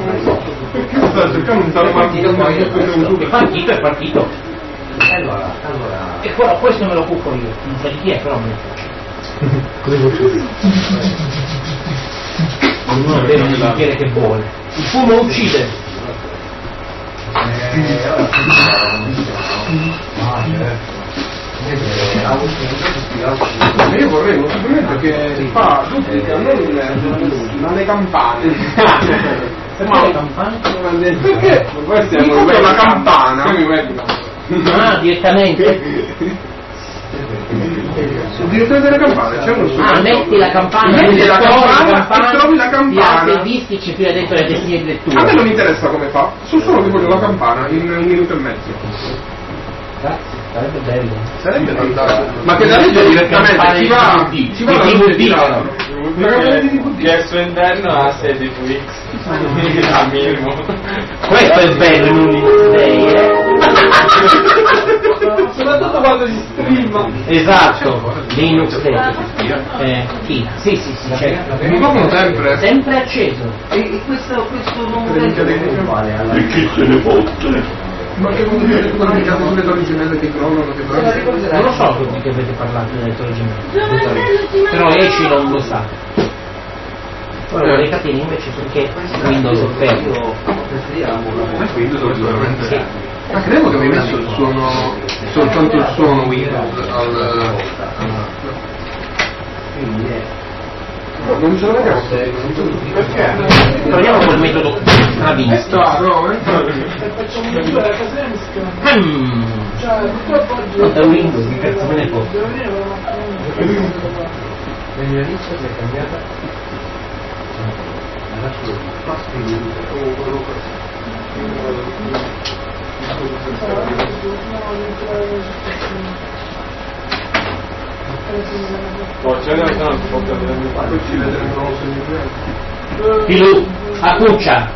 Perché sta cercando un tal partito? Il partito è partito. Allora. E però questo me lo occupo io. Non so di chi è, però me lo faccio. Cosa vuoi? Ognuno deve il bicchiere che vuole. Il fumo uccide. Io vorrei uno strumento che fa duplica non le campane. Ma le campane? Perché? Mi compro una campana. Direttamente? Direttamente delle campane, c'è uno strumento. Metti la campana, metti la campana e trovi la campana. Gli altri ci fila dentro le testine di lettura. A me non interessa come fa, so solo che voglio la campana in 1 minuto e mezzo. Sarebbe bello. Sarebbe fantastico. Ma che da legge direttamente ci va la luce di lato. Una campana di DVD. Che al suo interno ha 16 Twix. A minimo. Questo è bello in un Linux Soprattutto quando si streama. Esatto, Linux Day. Sì, certo. Mi compro sempre acceso. E questo nuovo è uguale alla. E chi se ne fotte? Ma che vuol dire sulle torri gemelle che crollano? Non lo so di che avete parlato delle torri gemelle. Però Eci non lo sa. Ora le catene invece perché Windows è aperto. Windows sicuramente sì. Ma credo che avevi messo il suono, soltanto il suono Windows al... Non ce l'abbiamo perché? Proviamo col metodo Stravinsky. È Windows, che cazzo me ne fosse? L'inizio si è cambiata. Pilu, a cuccia.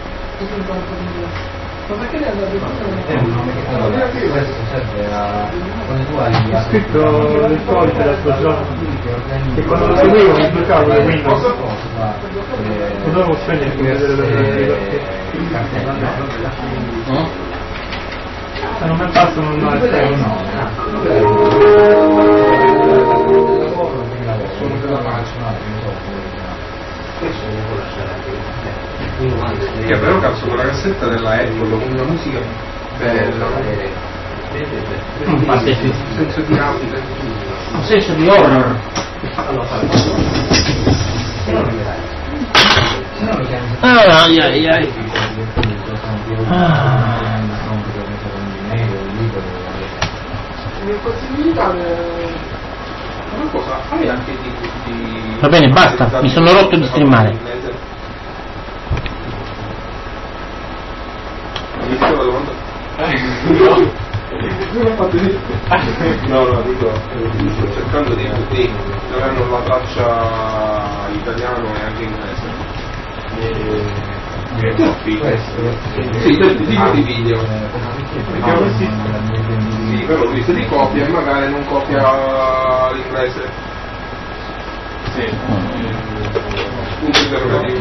Ma perché lei andava di questo serve a quando tu hai scritto le codice da sto gioco e quando lo seguivo mi bloccavo le Windows potevo scegliere di vedere le se non mi passano non è serio sono della macchina che però cazzo quella cassetta della Apple con una musica bella Un senso di rabbia un senso di horror. Ai. una cosa fai anche di Va bene, basta, mi sono rotto di streamare. Inizio la domanda? No, dico, sto cercando di dove hanno la traccia italiano e anche inglese. Sì, di video. Sì, però lui se li copia e magari non copia l'inglese. Sì. Punto interrogativo.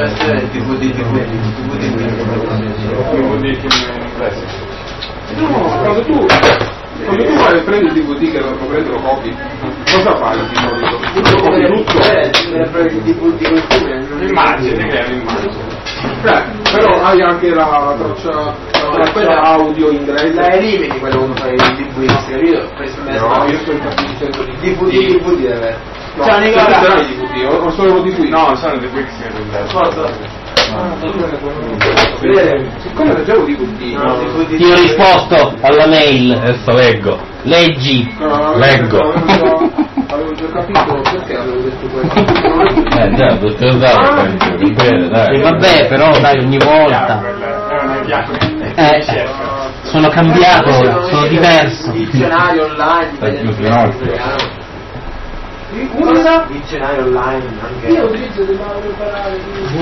No, quando tu vai e prendi il DVD che lo prendi lo copi, cosa fai di solito? Tu lo copi tutto? Prendi il DVD con l'immagine che è un'immagine. Però hai anche la traccia audio inglese. La elimini quello quando fai il DVD, capito? No, io sto dicendo di DVD deve avere. No, cioè, Nicola, i DVD o solo DVD? No, sono di Wix siccome leggevo DVD, Ti ho risposto alla mail. Adesso leggo. Leggi. Leggo. Avevo già capito perché avevo detto questo. Già, dottor Zallo, bene, dai. E vabbè, però dai, ogni volta. Sono cambiato, sono diverso. Dizionario online. Cosa? Dizionario online anche. Io utilizzo di preparare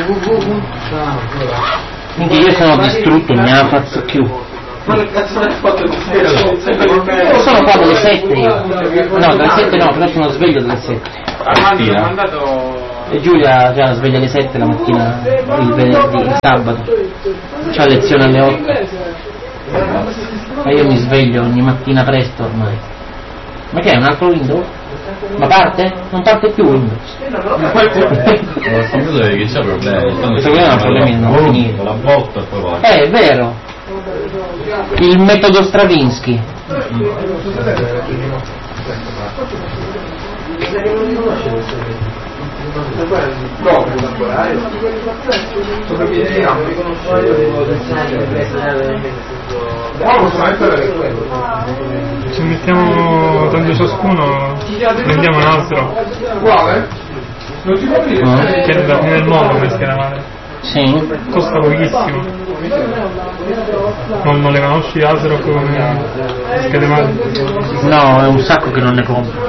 Quindi io sono distrutto, mi ha fatto più. Ma che cazzo ne hai fatto di sera? Io sono qua dalle 7 io. No, dalle 7 no, però sono sveglio dalle 7. Armando mi ha mandato E Giulia già la sveglia alle 7 la mattina, il venerdì, il sabato. C'ha lezione alle 8. Ma io mi sveglio ogni mattina presto ormai. Ma che è, un altro Windows? Ma parte? Non parte più Windows. Il computer che c'ha problemi. Questo qui è un problema di non finire. La botta e poi va. È vero. Il metodo Stravinsky. No, ci mettiamo tanto ciascuno, prendiamo un altro. Quale? Non si può dire. Che è da fine del mondo come scheda madre. Sì. Costa pochissimo. Non le conosci Asrock come schede madre? No, è un sacco che non ne compro.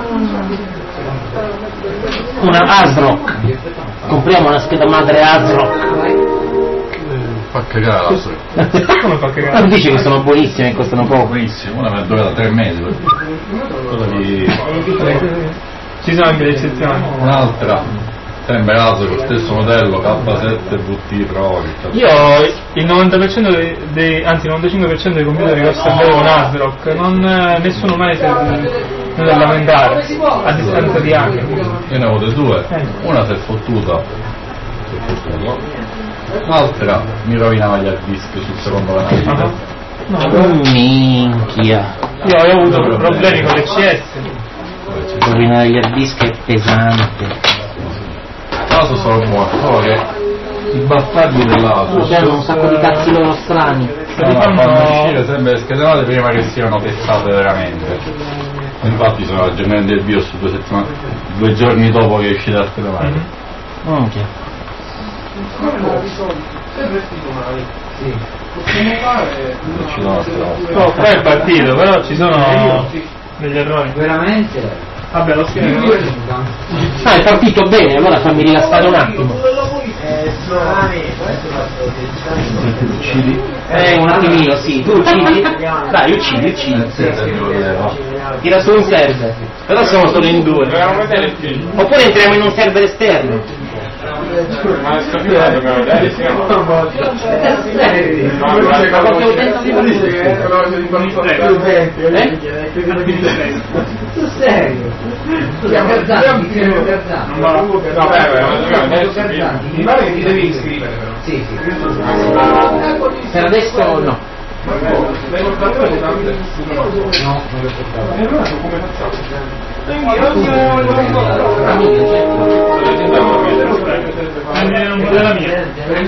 Una ASRock. Compriamo una scheda madre ASRock. Fa cagare la Come fa cagare? Non dice che sono buonissime e costano poco. buonissimo, una mi è durata 3 mesi. Quella di Ci sono anche le eccezioni. un'altra, sempre ASRock, lo stesso modello, K7 VT Pro. Io il 90% anzi il 95% dei computer che ho sempre con ASRock, nessuno mai si è da lamentare, a distanza di anni. Io ne ho avute 2, una si è fottuta, l'altra mi rovinava gli hard disk sul secondo canale. Minchia. Io ho avuto problemi con l'ECS. Rovinare gli hard disk è pesante. L'ASUS sono buono, solo che i bastardi dell'ASUS C'erano un sacco di cazzi loro strani. fanno uscire sempre le schede prima che siano testate veramente. Infatti sono aggiornamenti del BIOS 2 giorni dopo che è uscita la scheda madre. Minchia. Ci sono strade. No, poi è partito, però ci sono degli errori. Veramente? Vabbè, lo schermo. Ah, è partito bene, allora fammi rilassare un attimo. Un attimino, sì. Tu uccidi? Dai, uccidi. Tira su un server. Però siamo solo in 2. Oppure entriamo in un server esterno. Ma è scappato, Mi pare che ti devi iscrivere però. Sì. Per adesso no. No, non lo so. Come facciamo? Non è la mia.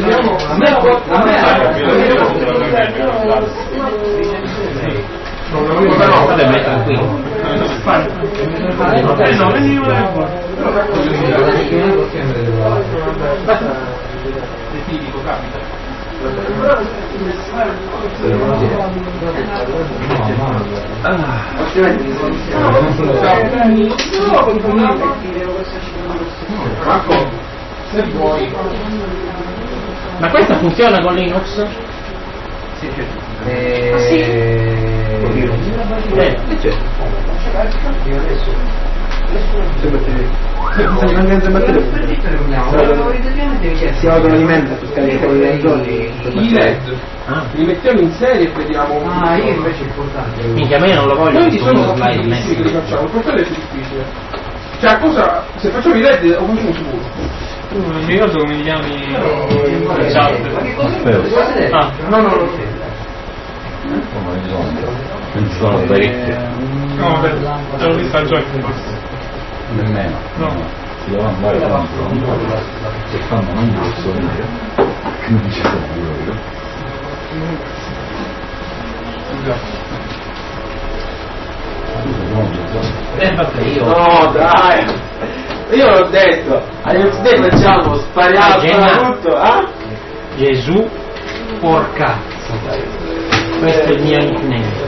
Vabbè, ma è tranquillo. No, vedi una Tipico, capita. Marco, se vuoi. Ma questa funziona con Linux? Sì. Si autoalimenta per scaricare i lezioni. I LED li mettiamo in serie e vediamo. Ah, io invece il portatile. Minchia, ma io non lo voglio Noi ci questo sono slide difficili che li messo. facciamo, il portale è più difficile. Cioè cosa? Se facciamo i LED o facciamo sicuro? Non mi ricordo come ti chiami chat. Ah, No. Non ci sono parecchie. no, vabbè, l'ho vista già il Nemmeno. No. Si deve andare tanto. Se fanno non gli posso dire. Che non ci sono io. Vabbè, io. No, dai! Io l'ho detto, all'inizio facciamo spariamo tutto, Gesù porcazzo. Questo è il mio nickname.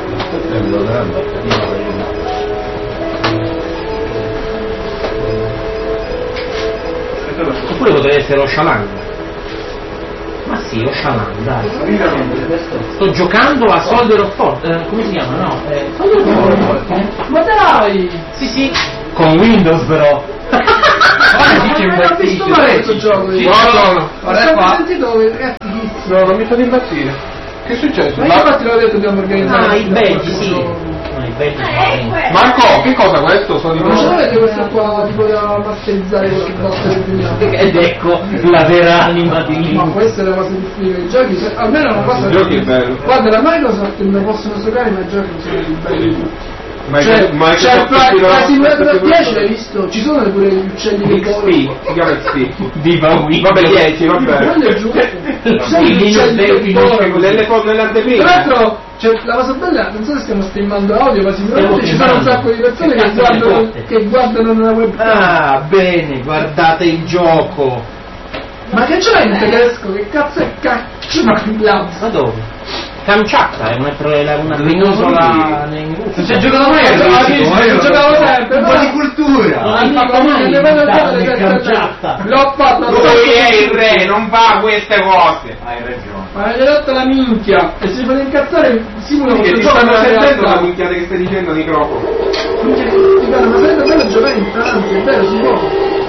Oppure potrebbe essere Oshaman. Ma sì, Oshaman, dai. Sto giocando a Soldier of Fortune. Come si chiama? No? Soldier of Fortune. Ma dai! Sì, con Windows però. ho visto male questo gioco. No. Guarda qua. Sentito, ragazzi, No, non mi fate impazzire. Che è successo? ma io infatti l'ho detto dobbiamo organizzare. Ah, i belgi, sì. No, i belgi sono Marco, che cosa questo? Sono di Non ce nuovo. l'avete questa qua tipo da masterizzare qualche volta del finale? ed ecco la vera anima di Ma Linux. questa è la cosa difficile, i giochi almeno non possono. I giochi è bello. Guarda, la Microsoft non possono giocare, ma i giochi sono più belli di tutti. Ma Cioè, il Simulator 10 l'hai visto? Ci sono pure gli uccelli che XP, volano. si chiama XP. Viva Wii. Vabbè, 10, vabbè. Quello è giusto. Sai Sì, gli Linux uccelli deve che finire volano? Nell'anteprima. Tra l'altro, cioè, la cosa bella, non so se stiamo streamando audio, ma sicuramente ci sono un sacco di persone che guardano nella webcam. Ah, bene, guardate il gioco. Ma che c'è in tedesco? Che cazzo è caccio? Ma Ma dove? Kamchatka è una penisola in Russia. Non ci hai giocato mai a Io giocavo sempre, un po' di cultura. hai fatto mai il Kamchatka? L'ho fatto. Lui è il re, non fa queste cose. Hai ragione. Ma gli hai dato la minchia e se fate incazzare simula Che questo ti gioco stanno nella sentendo la realtà. minchiata che stai dicendo al microfono. Minchia, ma sarebbe bello giocare in tanti, è vero, si può.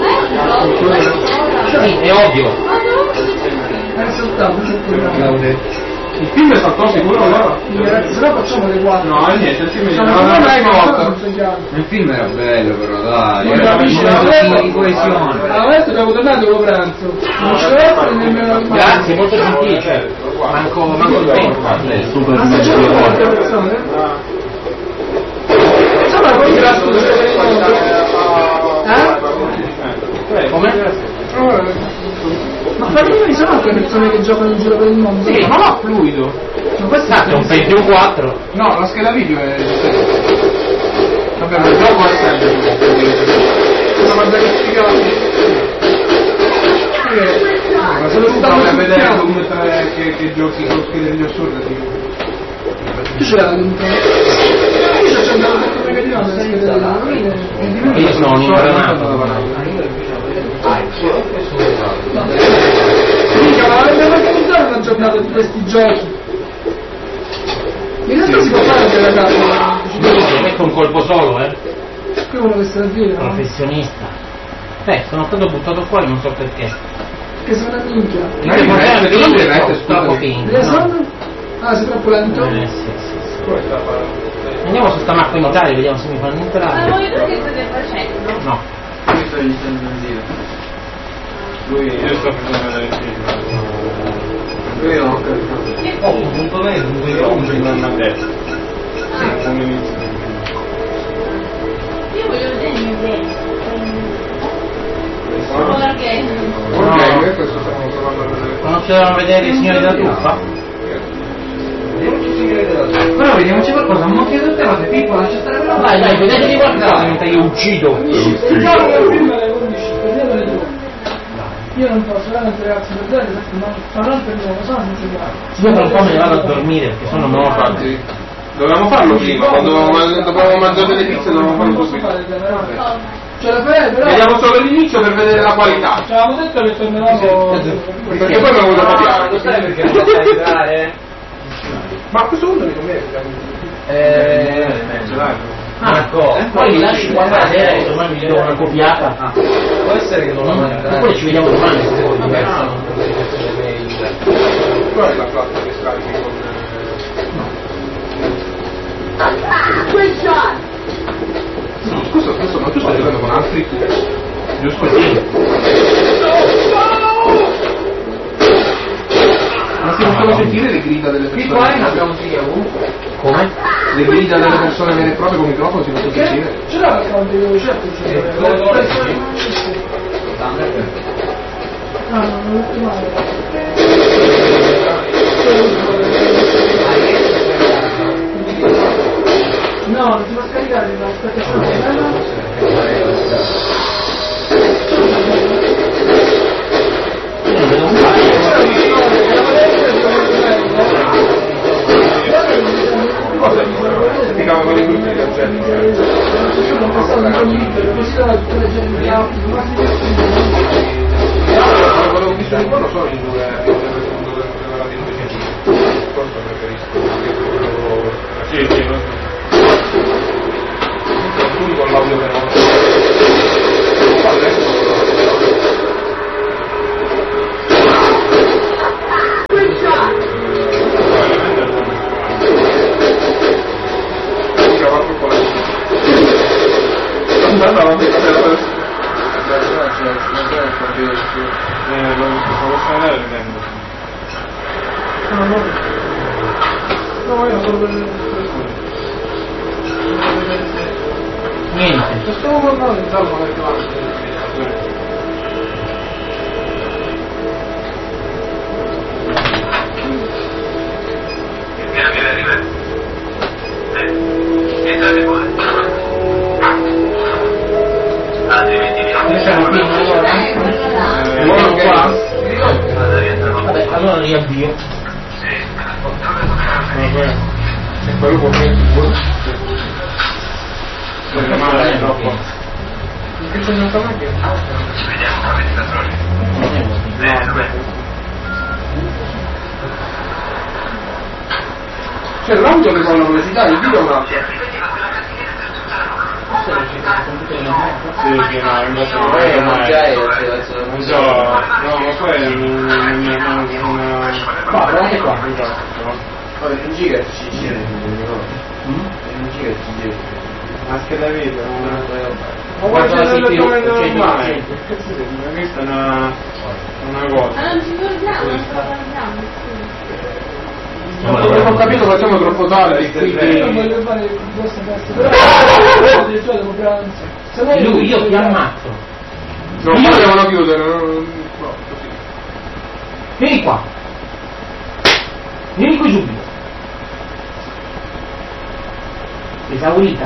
Sì, è ovvio. È soltanto se programma. Il film è saltò sicuro allora? Ragazzi, se no facciamo le 4. No, niente, il film è Sono saltato una volta. non so chiaro. Il film era bello però, dai. Non Era capisci, una la cosa di coesione. adesso devo tornare dopo pranzo. Non ce l'ho essere nemmeno al Grazie, molto gentile. Cioè, manco il tempo. Super Ma se c'è qualche persone? Insomma, poi grazie Come? ma fatemi sono altre persone che giocano in giro per il mondo? Sì, ma no, fluido. Ma questo è un Pentium 4. No, la scheda video è vabbè, ma il gioco è sempre ma guarda che figata. ma se tu provi a vedere come che giochi con schede video assurde tipo. Tu ce l'hai dentro? Io ci ho andato tutto negativamente la scheda video. Io sono un ingranato. Mica, ma avete organizzato una giornata di questi giochi? In realtà si può fare della casa. Metto un colpo solo, Qui uno che se la dire, no? Professionista. Sono stato buttato fuori, non so perché. Che sono una minchia. Troppo ping. Ne sono? Ah, sei troppo lento? Sì. Andiamo su sta macchina in Italia, vediamo se mi fanno Ma entrare. voi che state facendo? No. Io sto iniziando a benzina. Io sto facendo vedere il film. Io non ho capito. Un punto medio, non ha detto. Un inizio. Io voglio vedere il mio game. Perché? Ok, questo stiamo provando a vedere. Non ci dovevamo vedere i signori della truffa? Però vediamoci qualcosa, non chiedo te, ma sei piccola, c'è stare quella. Dai, vedetevi qualcosa mentre io uccido. Il gioco del film alle 11, vediamole tu. Io non posso, veramente ragazzi, perdere, ma non per me, lo so, non si fa. Io tra un po' me ne vado a dormire perché sono non ho fatto. Dovevamo farlo prima, quando dopo mangiare le pizze dovevamo farlo posso subito. fare il ce la farei, però. Vediamo solo l'inizio per vedere la qualità. Ci avevamo detto che torneravamo. Perché poi abbiamo avuto copiare. Lo sai perché non sai entrare? Ma a questo punto mi conviene. Marco, poi mi lasci qua la sera e domani mi do una copiata. Può essere che non lo Oppure ci vediamo domani se vuoi diverso. Qual è la platta che scarichi con... No, scusa, adesso, ma tu stai giocando con altri? Giusto? Ma si possono sentire le grida delle persone? Qui poi ne abbiamo sì ovunque. Come? Le grida delle persone vere e proprie con microfono si possono sentire? Ce l'ha l'account di certo c'è. Ah, non l'ho chiamato. No, non si può scaricare, no, Spiegavo con i gruppi di gente. Quello che ho visto di buono sono i due forse preferisco sì, alcuni con l'audio però No, io solo per Niente. stavo guardando in salvo nel classe. Entrate qua. Siamo qui allora. Buono qua? Vabbè, allora riavvio. E quello può mettere pure. Non è male, troppo. Che c'è una macchina? Vediamo come sta trovi. Cioè l'audio che fanno velocità, il video è un'altra. Sì, no, invece non so, no, ma poi una... Qua, guardate qua. Poi un giga ci gira, un giga ci gira. Ma scheda video, Ma guarda la CPU, normale. Questa è una cosa. Ma non ci guardiamo, non sto guardando. Non ho capito, facciamo troppo tardi, quindi... Io non voglio fare il vostro testo, però devo comprare un se no Lui, io ti ammazzo. No, Io- poi devono chiudere, no, così. Vieni qua. Vieni qui subito. Esaurita.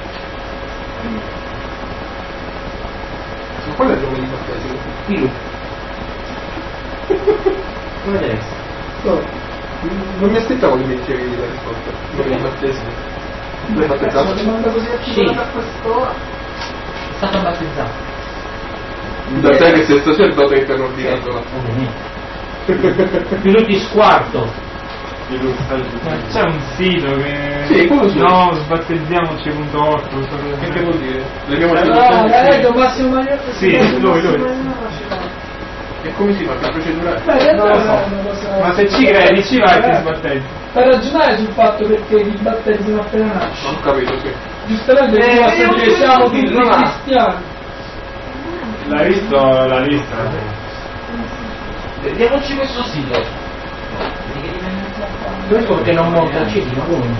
Ma qual è il nome di battesimo? Filo. Come deve essere? No, non mi aspettavo che mi dicevi la risposta. Non mi battesimo. L'hai battezzato? ci manda così a Sì. chiudere a quest'ora. È stato battezzato. Da te che sei sacerdote che ti hanno ordinato la... Ovviamente. Minuti squarto. Ma c'è un sito che... Sì, quello sì. No, sbattezziamoci.org. Che che vuol dire? L'abbiamo No, dai, Massimo Magnetto. Sì, lui. E come si fa? La procedura? Beh, in realtà Non lo so. è una cosa... Ma se ci credi, ci vai e ti sbattezzi. Per ragionare sul fatto perché ti battezzino appena nasci. Non ho capito, sì. Giustamente tu io dire non siamo so, tutti non ha. cristiani. L'hai visto la lista? Vediamoci questo sito. Questo perché non monta il CD, ma come?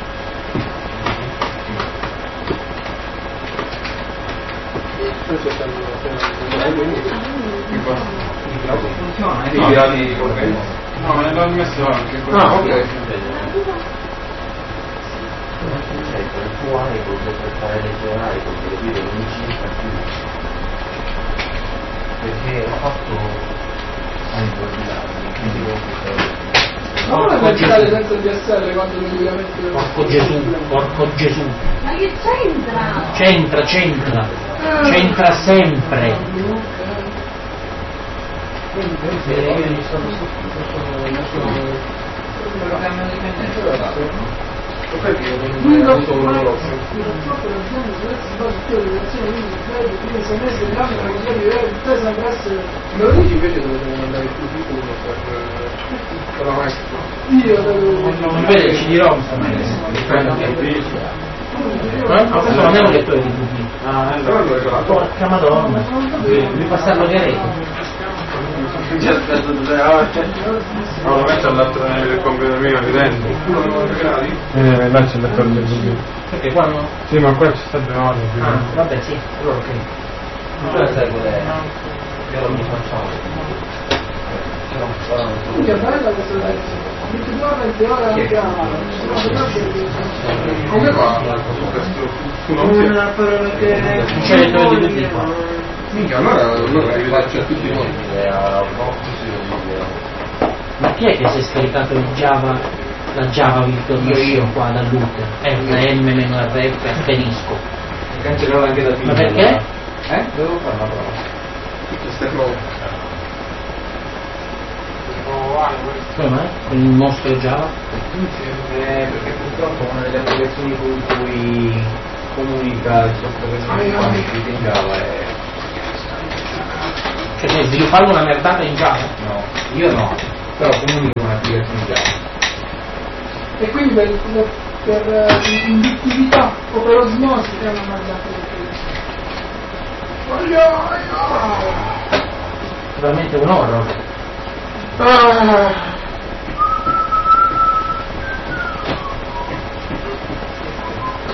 Funziona, I pirati di corrente. No, me l'ho messo anche quello. Ah, ok. Il tuo iPhone per fare le tue iPhone per dire non ci sta più, perché ho fatto iPhone di anni, quindi Ma come puoi girare senza DSL quando praticamente... Porco Gesù, porco Gesù. Ma che c'entra? C'entra. C'entra sempre. L'unico problema purtroppo le aziende si basa su quelle relazioni di credito, quindi 6 mesi dell'anno per poter vivere tutte sempre essere... Me lo dici invece dove devo mandare il curriculum per la maestra? Io devo... Non vede, ci dirò questo non è un lettore di DVD. Però l'ho regalato. Porca madonna. Devi passarlo diretto. Ci aspetto 2 ore. No, lo metto all'altro nel computer mio di dentro. Uno non lo regali? Là c'è il lettore del computer. Perché qua no? Sì, ma qua ci sta 2 ore. Ah, vabbè sì, allora ok. non può essere quella io non mi facciamo Minchia, bella questa lezione. 22 ore, 20 ore anche a mano. Come va questo? Tu non ti... Non c'è lettore di DVD qua. Minchia, allora arrivederci a tutti noi. Ma chi è che si è scaricato il Java, la Java Virtual Machine qua dall'Uter? RM-RF asterisco. Cancellerò anche da Ma perché? Devo fare una prova. Tutte queste prove. Come mai? Con il mostro Java? Perché purtroppo una delle applicazioni con cui comunica il software scritto in Java è... Cioè stai sviluppando una merdata in Java? No, io no, però comunica un'applicazione Java. E quindi per induttività o per osmosi è una mangiata Veramente un horror.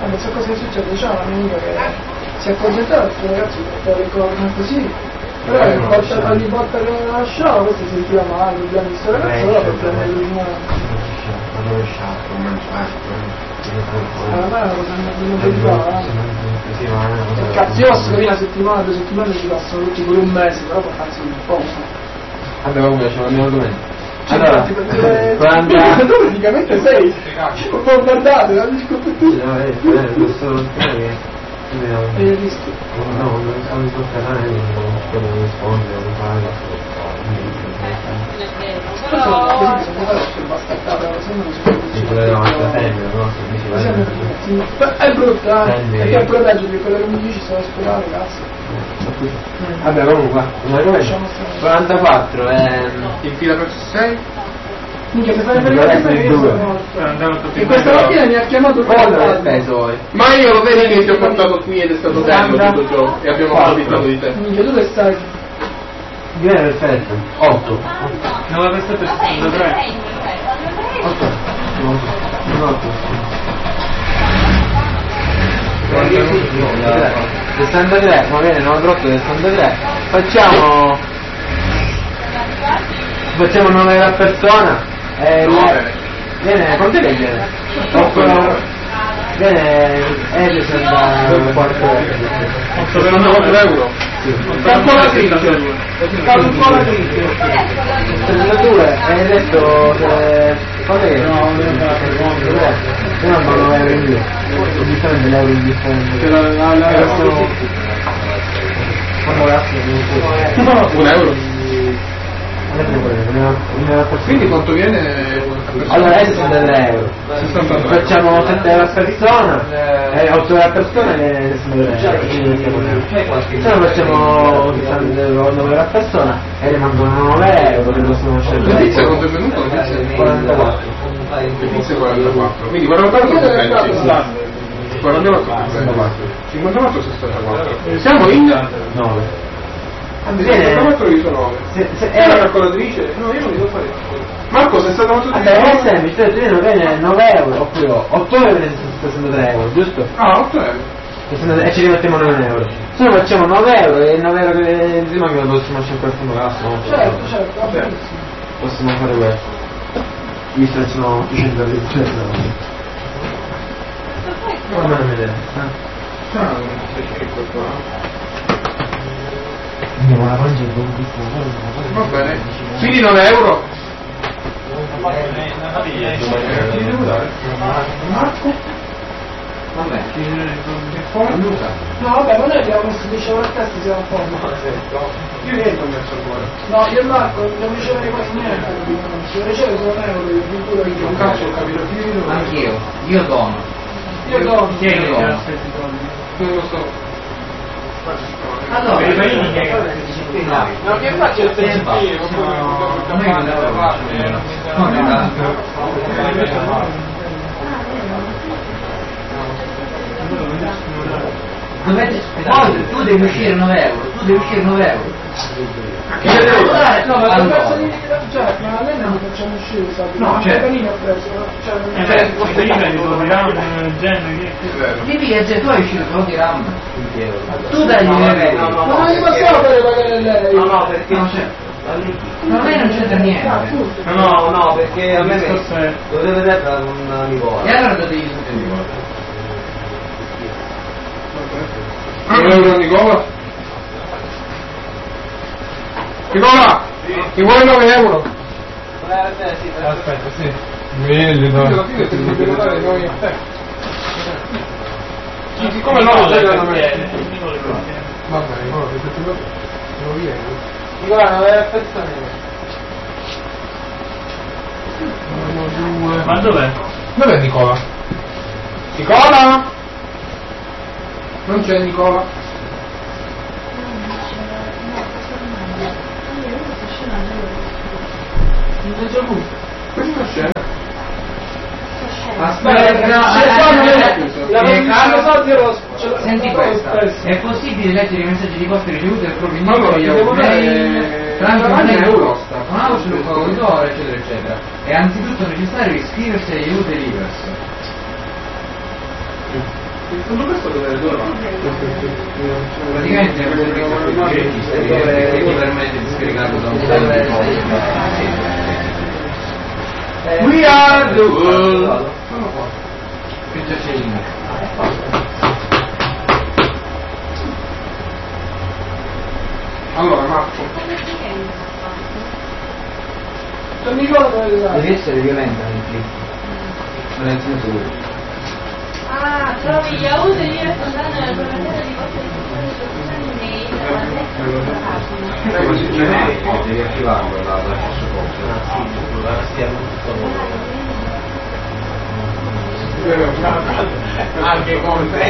Non so cosa succede, c'è una mia amica che si è accontentata del suo ragazzo che fa le corna così, però ogni volta che la lasciava questa si sentiva male, dobbiamo di sto ragazzo, allora per prendere l'umore. Ma dove sciacquo, mangiare? Ma è una cosa che cazzioso, che una settimana, 2 settimane ci passano tutti pure un mese, però poi anzi un po'. Vabbè, comunque ce l'abbiamo domani. Allora, tu praticamente sei bombardato, la dico per tutti. E il rischio. No, non sono in canale, non rispondere, non fare è brutta, perché è pure peggio di quello che mi dici, sono ospedale, cazzo. Vabbè, comunque, 44 In fila per 6? Minchia, se fai e questa mattina mi ha chiamato Ma io lo vedi che ti ho portato qui ed è stato bello tutto ciò e abbiamo approfittato di te. minchia, tu dove stai? viene perfetto 8 non la restate da 3 63, ma viene 98 63, facciamo 9 a persona viene, quanto che viene? 8 viene Edison da 4 euro. Calcola tutto. 32 hai detto che quando è? No, non 9 euro in più differente l'euro in differente 1 euro. Quindi quanto viene? Allora adesso sono 3 euro. Facciamo 7 euro a persona, 8 euro a persona e 63 euro. Se no facciamo 60 euro, 9 euro a persona e rimangono 9 euro che possono scegliere. Letizia quanto è venuto? 44. Letizia 44. Quindi 44 più 20. 44 54 64. Siamo in 9. 64 io sono 9. È la calcolatrice? No, io non li devo fare. Marco, sei stato molto vabbè, è semplice, tu non viene 9 euro, oppure 8 euro viene 63 euro, giusto? Ah, 8 euro. E ci rimettiamo 9 euro. Se no facciamo 9 euro e 9 euro che rimangono possiamo lasciare questo cazzo. Certo, possiamo fare questo. Visto che sono 800 euro. Non me ne vedere. Andiamo alla pancia di va bene. Quindi 9 euro. Marco? Vabbè, no, vabbè, ma noi abbiamo messo 10 euro a testa e siamo a forma. Io niente ho messo ancora. No, io e Marco non ricevere quasi niente, se riceve solo un euro, io addirittura io Un cazzo ho capito più. Anch'io, io dono. Io do. chi è che Io. Non lo so. Allora, per i panini No, che faccio il pensire? poi tu devi uscire 9 euro, tu devi uscire 9 euro. No, ma il pezzo di cioè, ma lei non facciamo uscire i soldi. No, cioè, panini ho preso, cioè questo io di RAM genere Di via, tu hai uscito solo di RAM. Tu dai ma non gli possiamo fare pagare lei. No, perché non c'è. Ma lei non c'entra niente. no perché a me lo deve vedere da un Nicola. E allora dove devi sentire Nicola? 1 euro Nicola? Nicola! Ti vuole 9 euro? aspetta sì Alla fine te li dobbiamo dare noi a te. Siccome no, lei non me. Va bene, Nicola, ti devo dire. Nicola, 9 persone. ma dov'è? Dov'è Nicola? Nicola? Non c'è Nicola? Questa scena. Senti questa, è possibile leggere i messaggi di posta ricevuti del proprio Allora, indirizzo devo dare tramite un Eurostar. un auto sul fornitore, eccetera, eccetera. È anzitutto necessario iscriversi agli aiuti Rivers. Il fondo questo dove va? Praticamente ti permette di scaricarlo da un We are the world. che già c'è in Allora, Marco. Non mi ricordo dove devi essere violenta nel clip. Violenza solo. Ah, trovi Yahoo devi raccontare nella programmazione di vostre email Devi attivarlo da stesso posto. Anche con te.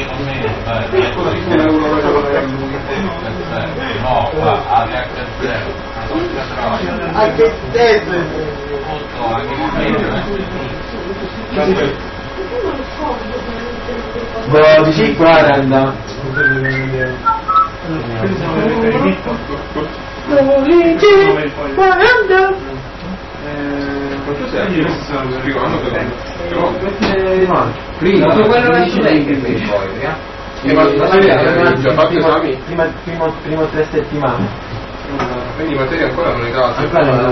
No, qua, ADH0. Anche te. Boh, dici 40. Quanto sei? Arrivando però. Prima, Ma quello che ci lei che invece poi, già fatto esami? Primo 3 settimane. Quindi materia ancora non è data.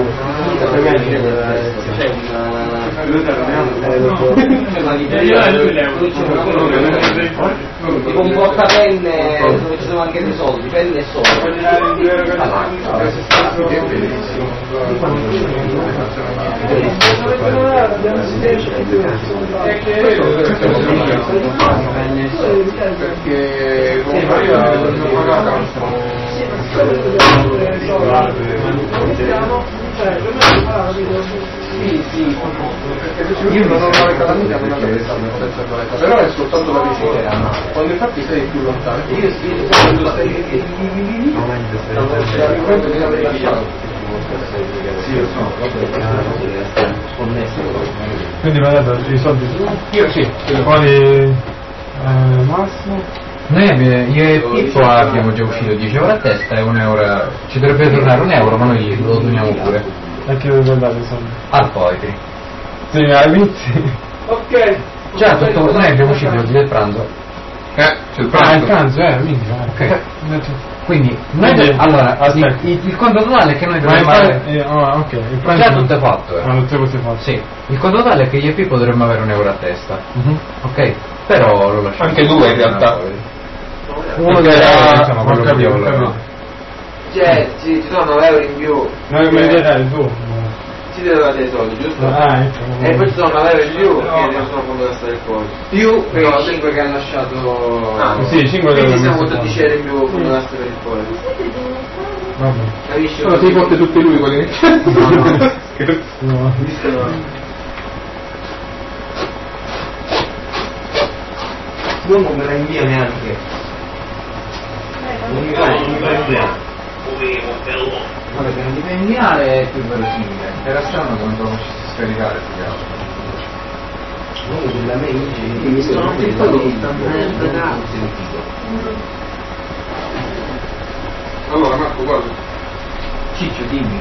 Tipo un portapenne dove ci sono anche dei soldi, penne e soldi. Perché non pagata un po'. Io non ho la calamita, non avevo però è soltanto la vicina. Quando infatti sei più lontano. Io quando stai Quindi mi ha dato i soldi. io sì. Quali Massimo? Noi io e Pippo abbiamo già uscito 10 euro a testa e 1 euro. Ci dovrebbe tornare 1 euro, ma noi lo doniamo pure. A chi dove andate i soldi? Al poetry. Sì, all'inizio. Ok. Già, tutto noi abbiamo uscito oggi del pranzo. C'è il Ah, il pranzo. pranzo, minchia. Ok. Quindi, noi allora, il conto totale è che noi dovremmo avere. Ok, il pranzo. Già tutto è fatto. Tutte cose fatte. Sì, il conto totale è che io e Pippo dovremmo avere 1 euro a testa. Ok? Però lo lasciamo. Anche due in realtà. Uno Perché, della... diciamo, quello che io volevo. Cioè, ci sono 9 euro in più. Noi mi dai tu. Ci devo dare i soldi, giusto? Ah, ecco. E poi ci sono 9 euro in più che non sono fondo da stare fuori. Più però 5 che hanno lasciato. Sì, 5 quindi siamo 12 euro in più fondo da stare fuori. Vabbè. Capisci? Allora ti porti tutti lui quelli che c'è. Scherzo. No. L'uomo me la invia neanche. Non mi fa inviare. Vabbè, che non ti fai inviare è più verosimile. Era strano che non te lo facessi scaricare più che altro. Uno della mail sono anche quello che sta Allora Marco, guarda. Ciccio, dimmi.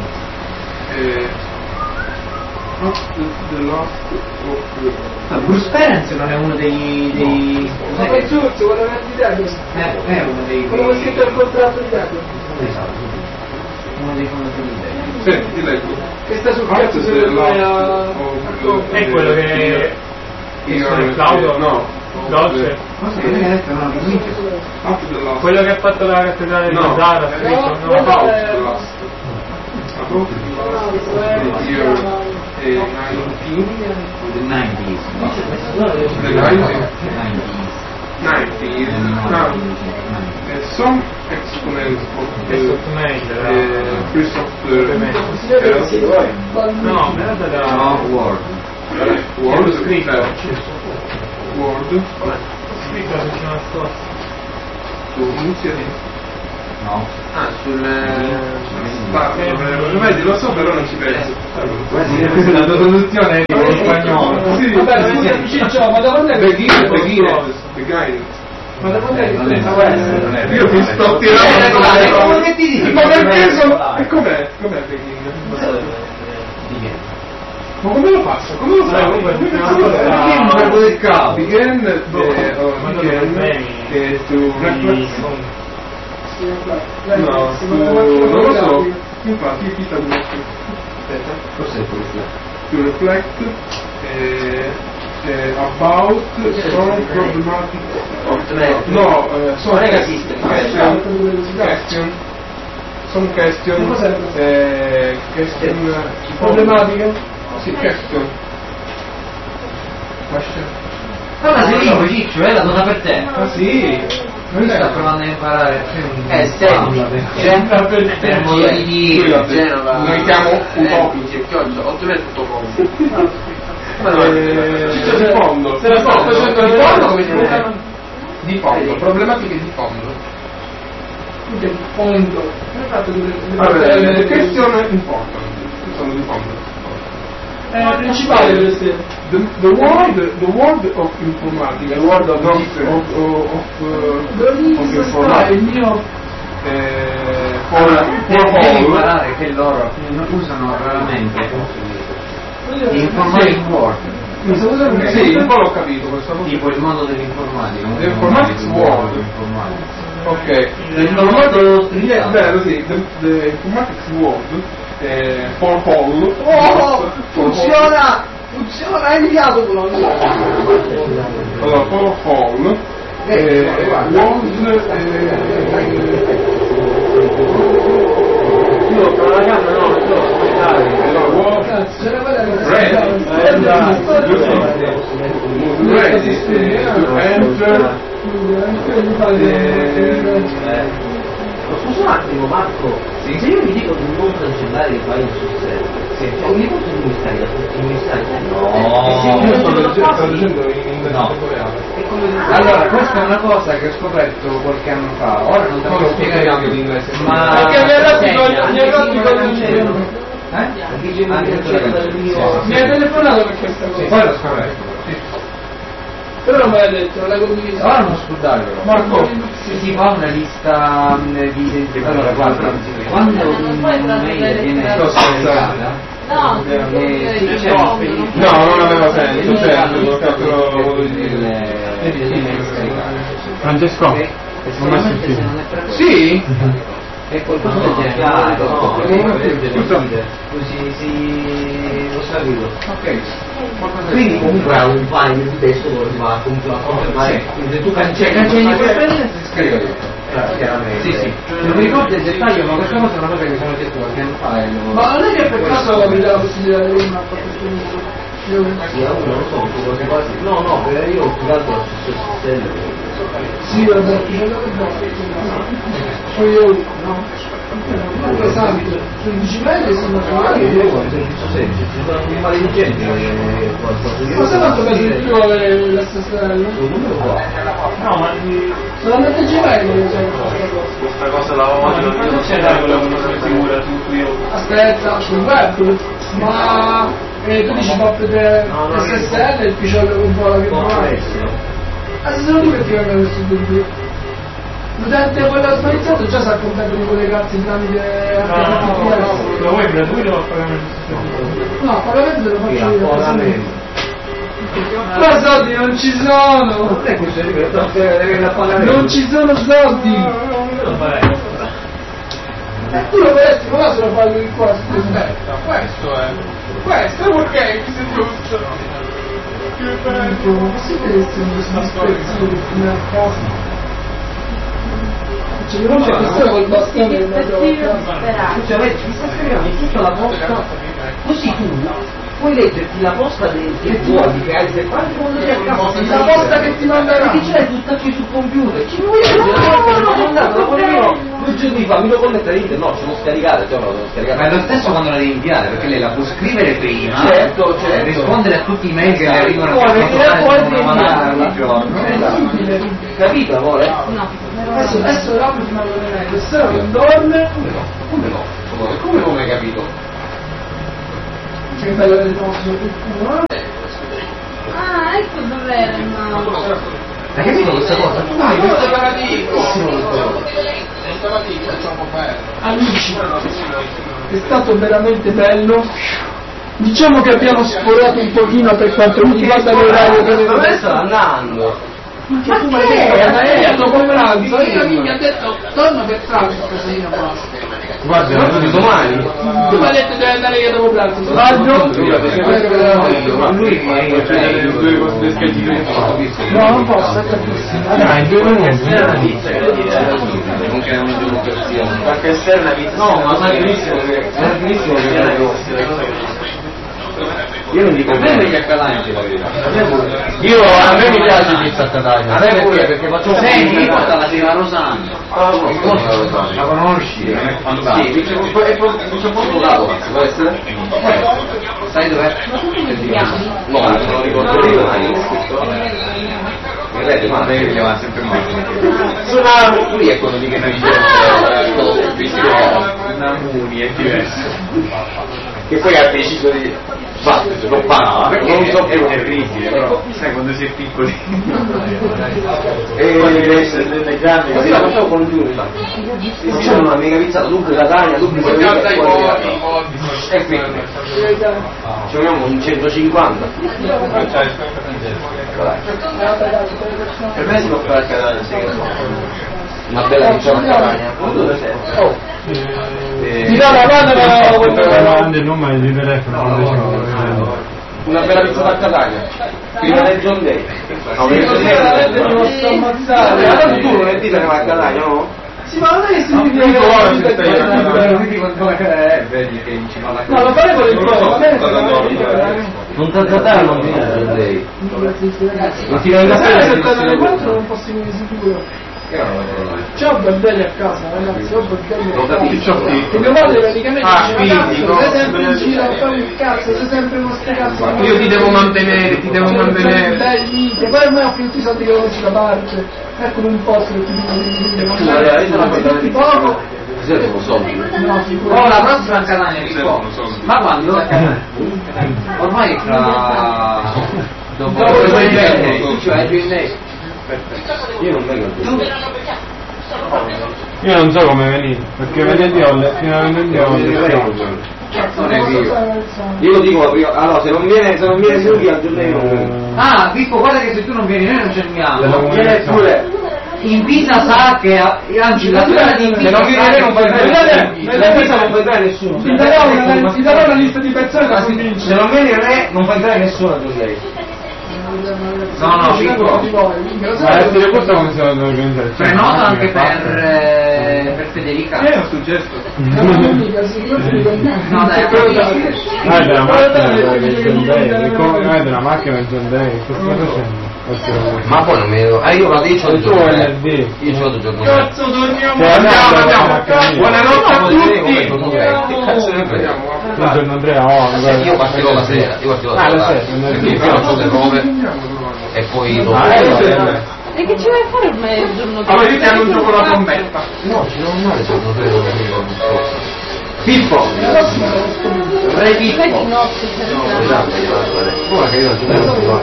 Bruce Perens non è uno dei... Ma che giusto, quello che ti dai? È uno dei... Quello che ha scritto il contratto di Dago. Esatto. Uno dei fondatori di Dago. Senti, ti leggo. Che sta sul cazzo se lo fai a... È quello che... Claudio? No. Dolce? Ma sai che hai detto no, che minchia. Quello che ha fatto la cattedrale di No. Zara, ha scritto, no? About the last. About the year 19. The 90s. The 90s. Some exponents of Questo mail Christopher no, me l'ha data No, Word. Word scritto Word scritto la settimana scorsa. su iniziativa. No. Ah, sul... Lo vedi, lo so, però non ci penso. La tua traduzione è in spagnolo. Sì, Ciccio, ma da quando è Beginning. Ma da quando è Non è questo. Io mi sto tirando come che ti dici? ma perché sono... E com'è? Com'è Beginning? Ma come lo passa? Come lo fa? Perché un verbo del capo. Begin to no, non lo so. Infatti chi sta aspetta, Cos'è questo? to reflect about some problematic no, some question Problematiche? sì, question Ma sei lingua, Ciccio, la donna per te. ah sì, Lui sta provando a imparare. Senti, Sembra per Per modo di dire, Genova. noi siamo utopici di fondo Se la sto facendo di vedere fondo come come si chiama? Di fondo, problematiche di fondo. Che fondo. Come hai fatto Allora, le questioni importanti sono di fondo. Principale per esempio. The word of informatica, the word of È il mio Devi imparare che loro usano raramente informatic word. sì, un po' l'ho capito questa cosa. Tipo il mondo dell'informatica. Informatics word. Ok, vero sì, the informatics word for whole. funziona, hai inviato quello. Allora, for whole Io tra la gamma no, non devo aspettare. Cazzo, c'era quella che ready to enter Scusa un attimo Marco, se io mi dico di non cancellare i file sul server, ogni volta mi stai da tutti i messaggi? io sto traducendo in inglese reale. Allora, questa è una cosa che ho scoperto qualche anno fa. Ora non te lo Non lo spiegare spieghiamo in inglese. ma Perché mi hai dato mi hai telefonato per questa Sì, cosa. poi l'ho scoperto. Però non me l'hai detto, non l'hai condiviso. ora non scordare però. Marco, Si fa una lista di allora guarda, quando un'email viene scaricata No, si dice no, non aveva senso, certo, l'ho fatto Francesco, esclusivamente se non è preso sì? è qualcosa del genere, così si lo saluto. Ok. Quindi comunque ha un file di testo dove si va a confermare. Se tu cancelli quel pezzo si scarica tutto. chiaramente. Sì. Non mi ricordo il dettaglio, ma questa cosa è una cosa che mi sono detto qualche anno fa. Ma non è che per caso mi dà la possibilità di avere una Sì, non lo so, quasi quasi. No, perché io ho tirato la stessa sì, vabbè, poi io no. Esatto, sui Gmail sono io servizio semplice, ci sono dei maledicenti ma sai quanto pesa di più avere l'SSL? No, ma Solamente Gmail Questa cosa la c'è da quella che non sono sicura su io. aspetta, sul web, ma tu dici POP SSL il picciolo che vola che fa. Se sono tu che ti vengono questo dubbio. L'utente quello autorizzato già sa contento di collegarsi tramite HTTPS. Lo vuoi gratuito o pagamento? No, pagamento lo faccio io. Ma soldi non ci sono! Non è questo, deve la pagare. Non ci sono soldi! Lo farei. Tu lo faresti, ma se lo fai in qua, Aspetta, questo è perché mi sei giusto. ma sì che sono spezzino di fine a casa. Cioè, non c'è questione col bastone che mi ha Cioè, vedi, ti sta scrivendo tutta la posta, così tu puoi leggerti la posta che tu hai, che hai separato quando sei a casa, la posta che ti manderà. e c'è tutta qui sul computer. Ci vuoi mandato, 2 giorni fa, mi lo connetta internet, no, ce l'ho scaricato, cioè lo devo scaricare. Ma è lo stesso quando la devi inviare, perché lei la può scrivere prima, Certo. rispondere a tutti i mail che le arrivano Poi venire fuori di ogni giorno. Capito, amore? Adesso l'apro ti mando le mail, se no non dorme. Come non hai capito? Che bello che posso tutto. Ah, ecco dov'era il mouse. Hai capito questa cosa? Dai, questo te la dico. Non te la dico, è troppo bello. Amici, è stato veramente bello. Diciamo che abbiamo sforato un pochino per quanto riguarda l'orario che dove sta andando? Ma che è? Dopo pranzo io mi ha detto torno per traffico se io basta. Guarda, domani. Tu mi hai detto devi andare io dopo pranzo. Ma lui No, non posso, è tantissimo. Dai, 2 minuti. non che è una democrazia. Perché esterna vita. No, ma sai benissimo che io non dico bene che a Catania la verità. Io a me mi piace pizza a Catania. A me pure perché faccio senti, porta la Sera Rosana. La conosci? È fantastico. Sì, è proprio lato, può essere? Sai dov'è? No, non lo ricordo io, ma vedete, ma lei che va sempre male. Lui è quello di che noi diciamo Namuni è diverso. Che poi ha deciso di battere, non parla, non so più, è terribile, però sai quando si è piccoli e deve essere delle grandi, così la facciamo congiunta, facciamo una mega pizzata, dunque Catania, dunque e quindi ci abbiamo un 150 per me si può fare a Catania, sì, una bella pizzata a Catania. Dove sei? Mi dà la mano il numero di telefono. Una bella pizzata a Catania prima del John Day. No, allora tu non è dita che va a Catania, no? Sì, ma non è che si mi vedi che ci fa la no, lo fare con il provo, non ti trattare non viene il John Day. Non ti viene da non posso venire sicuro. C'ho bambini a casa, ragazzi, ho bambini a casa. E mio padre praticamente diceva, sei sempre in giro a fare il cazzo, sei sempre con ste cazzo. Io ti devo mantenere, ti devo mantenere. Poi ormai ho finito i soldi che avevo sulla parte, ecco un posto che ti dico poco. Oh, la prossima Catania rispondo. Ma quando? Ormai è fra dopo io non vengo più. Io non so come venire, perché venerdì fino a venerdì ho non è vero. Io lo dico allora se non viene lui al giorno. Ah, Pippo, guarda che se tu non vieni noi non ci andiamo. Viene pure. In Pisa sa che anzi la tua di Pisa non viene non puoi entrare. La Pisa non può entrare nessuno. Ti darò una lista di persone da convincere. Se non vieni re non può entrare nessuno al giorno. No, Pippo. Ma dire questo come si deve organizzare? Prenota anche per Federica. È un suggesto. No, dai, della macchina del John Day, cosa stai facendo? Ma poi non mi vedo. Io vado io il giorno venerdì. Io ce l'ho il giorno venerdì. Cazzo torniamo, andiamo. Buonanotte a tutti. Cazzo ne prendiamo? Il giorno 3 io partirò la sera. Perché io faccio le prove e poi dopo. E che ci vai a fare ormai il giorno 3? Allora io ti annuncio con la trombetta. No, ci devo andare il giorno 3 dove mi ricordo un po'. Pippo! Re Pippo! Ora che io non ci devo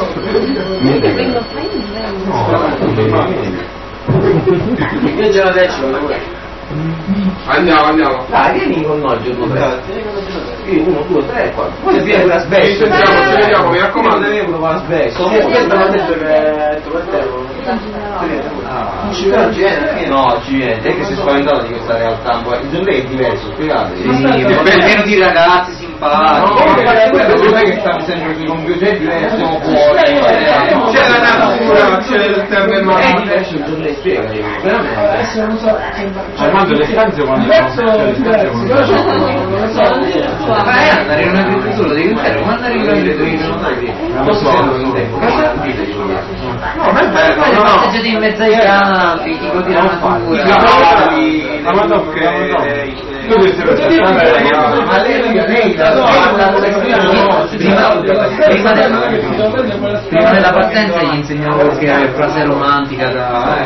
io già la decima Andiamo. Dai, vieni con noi il giorno 3. 1, 2, 3, 4. Poi viene la Ci vediamo, mi raccomando. Sono detto che non ci viene? No, ci viene. È che si è spaventato di questa realtà. Il giorno è diverso, spiegate. È pieno di ragazzi simpatici. Non è che stiamo sempre sui computer, siamo fuori. C'è la natura, c'è l'esterno e è diverso il giorno, spiegati. Veramente. Armando le stanze quando vai andare in un'agricoltura devi andare, ma andare in un'agricoltura non andare non so, no, ma è bello, no, passeggiate in mezzo ai campi, ti godi la natura, prima della partenza gli insegnavo qualche frase romantica da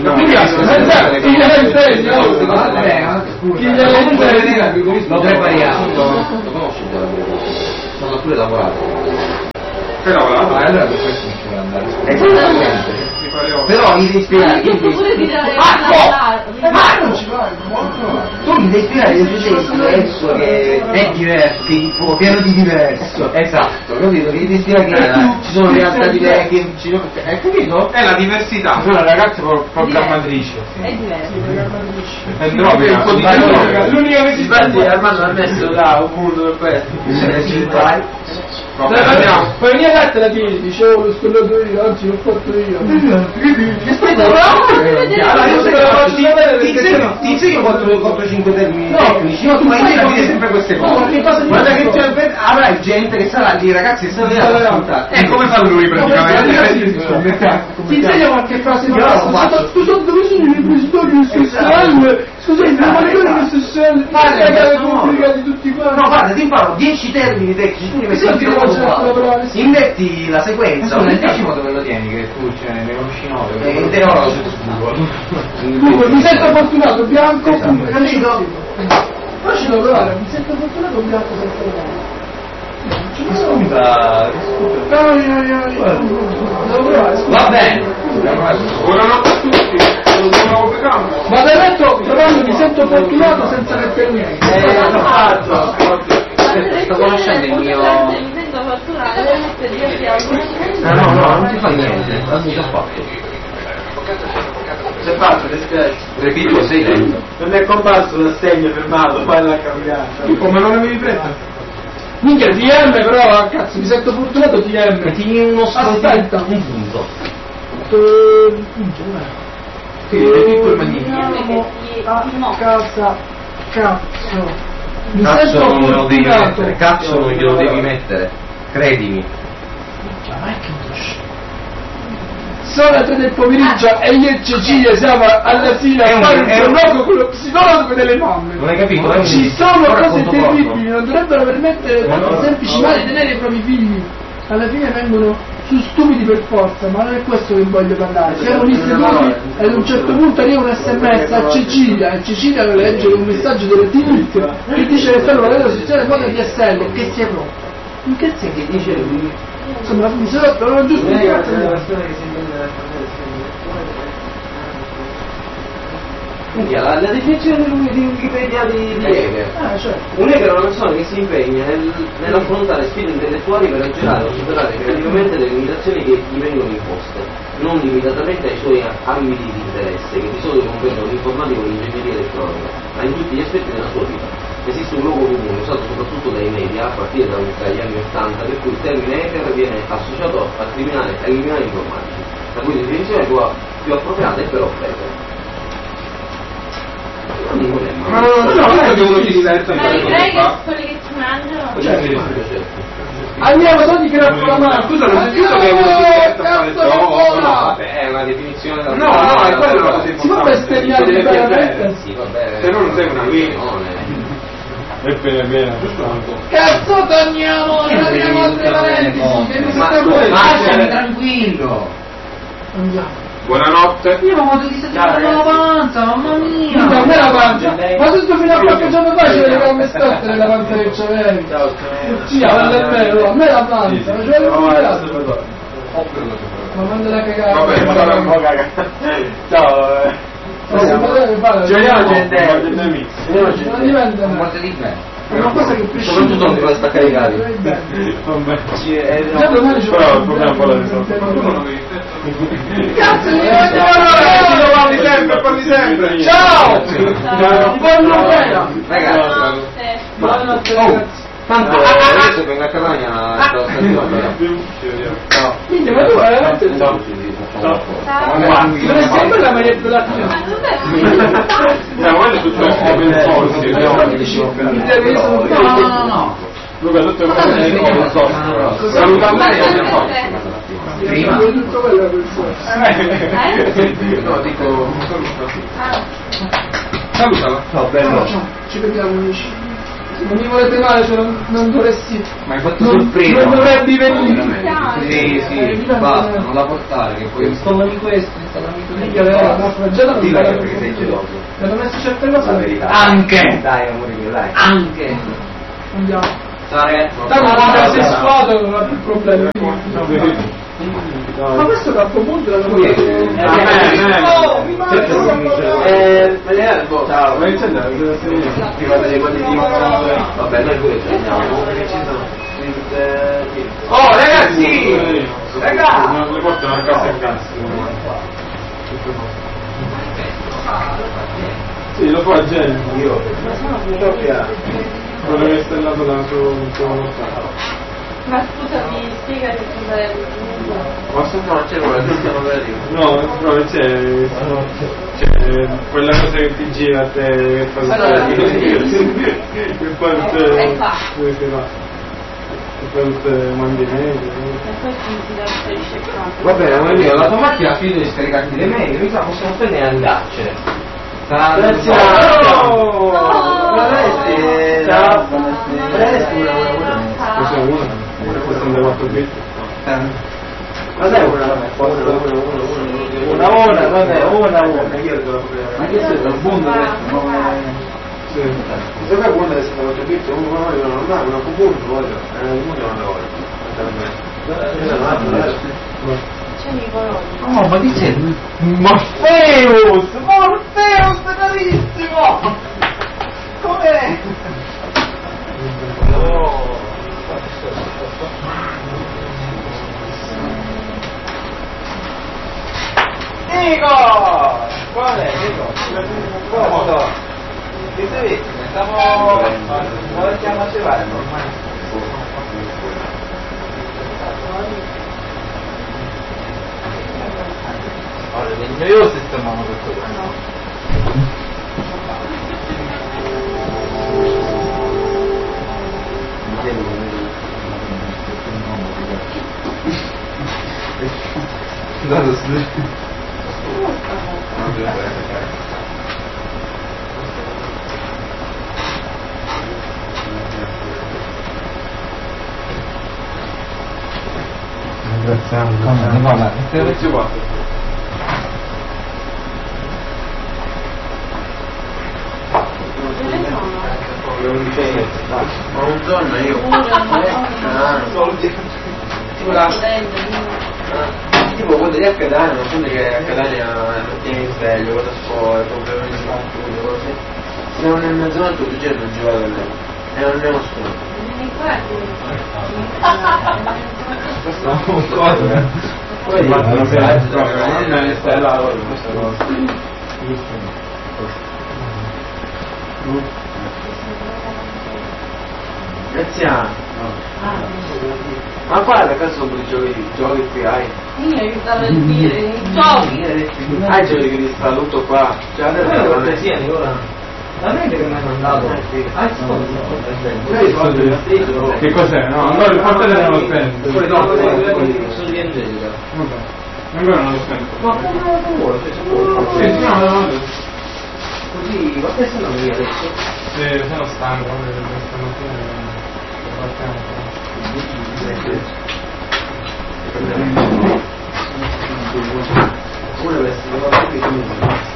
lo prepariamo, lo conosci sono pure lavorato allora per questo non ci vuole andare però mi devi spiegare pure di dare Marco non ci vai tu mi devi spiegare che c'è diverso, che è diverso, che pieno di diverso. Esatto, capito? Che devi spiegare che ci sono realtà diverse, che hai capito? È la diversità. Sono ragazze programmatrici. È diverso, È droga. L'unica che si fa è Armando ha messo là un mondo per questo. Poi ogni volta la tieni, dicevo l'ho scollato io, oggi l'ho fatto io. Ti insegno 4-5 termini tecnici, ma tu fai capire sempre queste cose. Guarda che avrai gente che sarà lì, ragazzi, che sarà lì a ascoltare. Come fa lui praticamente? Ti insegno qualche frase di basta. Scusate, dove sono i repositori SSL? Scusate, ma le cose SSL? Pubblicati tutti quanti. No, guarda, ti imparo 10 termini tecnici, tu li metti tutti inverti la sequenza. Nel decimo dove lo tieni, che tu ne conosci 9? Intero Comunque, mi sento fortunato, bianco, capito? Facci da provare, mi sento fortunato, bianco, Scusa, devo provare. Va bene. Buonanotte a tutti. Vado a letto, provando, mi sento fortunato senza mettere niente. L'ho fatto. Sto conoscendo il mio... Mi sento fortunato, devo mettere diversi album. No, non ti fa niente. Mi sono fatto. Si è fatto, ti spiace. Repito, sei lento. Non è comparso l'assegno fermato, poi l'ha cambiato. Come non avevi fretta? Minchia, TM però, cazzo, mi sento fortunato TM. Metti uno Aspetta. un punto. Andiamo a casa, cazzo. Mi Cazzo sento non me lo devi fortunato. mettere, cazzo non glielo devi mettere. Credimi. Sono le 3 del pomeriggio e io e Cecilia siamo alla fine a fare un colloquio con lo psicologo delle mamme. Non hai capito? Ci sono cose terribili, non dovrebbero permettere tanti semplici mali di tenere i propri figli. Alla fine vengono su stupidi per forza, ma non è questo che voglio parlare. Siamo gli istituti e ad un certo punto arriva un sms a Cecilia e Cecilia deve leggere un messaggio delle TIC che dice che stanno valendo la sezione foto di SL che si è rotto. In che senso che dice lui? Insomma, mi sono rotto, non ho giusto un La definizione di Wikipedia di Hegel. certo. Un Hegel è una persona che si impegna nell'affrontare sfide intellettuali per aggirare o superare creativamente le limitazioni che gli vengono imposte, non limitatamente ai suoi ambiti di interesse, che di solito comprendono l'informatica e l'ingegneria elettronica, ma in tutti gli aspetti della sua vita. Esiste un luogo comune usato soprattutto dai media a partire dagli anni 80 per cui il termine hacker viene associato ai criminali informatici, la cui definizione più appropriata è però hacker. Ma non è che uno si diverta Ma i greci sono quelli che si mangiano? Andiamo solo di la mano. Scusa, non ti dico che uno si diverta a fare cazzo, Vabbè, è una definizione da No, è quello la cosa si può bestemmiare veramente? Sì, vabbè. Se no non sei una guida. È bene. Cazzo torniamo, non abbiamo altre parentesi, che mi sembra Lasciami tranquillo. Andiamo. Buonanotte. Io non ho visto la panza, mamma mia. Minchia, a me la pancia, ma se tu fino a qualche giorno fa ci avevi come stotte nella panza che c'avevi. Sì, a me la panza, ma ci avevi un cazzo. Ma mandala a cagare. Vabbè, Ciao. Gioiamo gente. Non diventa Morte di me. è una cosa che Soprattutto non ti va a staccare i cavi. già domani ci Però il problema è un po' la risposta. cazzo parli sempre. ciao buona bella Ragazzi, buonanotte oh, ragazzi. tanto adesso vengo a Catania. Minchia, ma tu veramente dovresti sempre la maglietta della fine. Quello è tutto open source. No. Luca, tutto Salutando prima tutto quello No, dico salutala. Ciao, bello. ci vediamo amici. Non mi volete male, cioè non dovresti. Ma hai fatto non sorpresa. dovrebbe venire. Sì, basta, non la portare, che poi installami questo, Minchia, la frangiata non Dilla parla perché sei geloso. mi hanno messo certe cose. Anche! Dai, amore mio, dai. Anche! Andiamo. Tanto non è sessuato non ha più problemi. Ma questo cappopunto l'hanno fatto. Vabbè, noi pure ci andiamo. Oh ragazzi! Ragazzi! Le portano a casa e cazzo. Sì, lo fa Jenny. Io. Quello che è stellato da suo mortale. Ma scusami, spiegati cos'è il Ma se no c'è quella che stiamo vedendo. No, c'è quella cosa che ti gira a te che fa che poi E fa. E poi mandi mail. E poi si trasferisce il campo. Va bene, ma io la tua macchina ha finito di scaricarti le mail, mi sa possiamo prendere e andarcene. Grazie. No! Ciao. Questa è una. Questa è da 4 bit. Ma dai una, ma che sei dal mondo adesso? Sì. Se fai buona adesso da 4 bit, uno normale, una punto, voglio, il mondo non la voglio. C'è Nicolò. Oh, ma che c'è? Morpheus, carissimo! Com'è? Nico! Quale? Nico? Comodo? Che sei visto? Non stiamo a cevare ormai. Allora, è noioso stiamo tutto Ma un giorno io tipo quello di Accadania, non so che Accadania non tieni sveglio, quando scuola, problemi di studio, così. Se non è mezzanotte o 2 giorni non ci vado da lei. E non ne ho studio. Questo è un cosa. Poi non è stellato questa cosa. Grazie. Ma guarda che sono i giochi che hai. Io aiutavo a dire, i giochi. Hai giochi che ti sta tutto qua. Cioè adesso cortesia Nicola. La rete che mi hai mandato. Che cos'è? No, allora il portatore non lo spento. Sono di Angelica. Vabbè. Ancora non lo spento. Ma come lo vuoi? Sì, no. Così, ma questo non mi adesso. Sì, sono stanco, stamattina partiamo. Uno deve essere lavorato qui come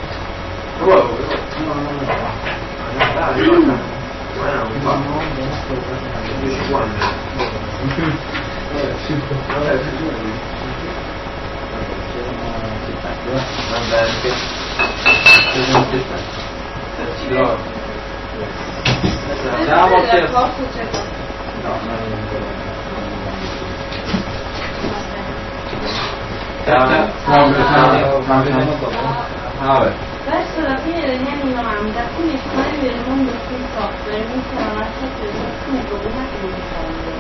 Verso la fine degli anni 90 alcuni esponenti del mondo free software iniziano a accettare alcune problematiche di fondo.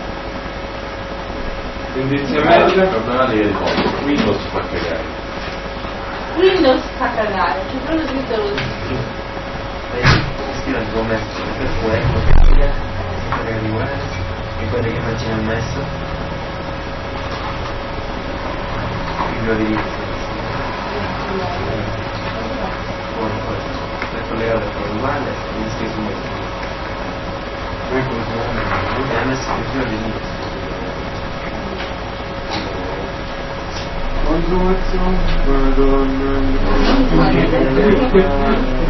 Inizialmente il problema di Windows fa cagare. Windows fa cagare, c'è proprio scritto così. scrive il tuo messo per quello e quelle che immagini ha messo il mio diritto per collegato con uguale mi scrivo su me e ha messo il mio diritto Madonna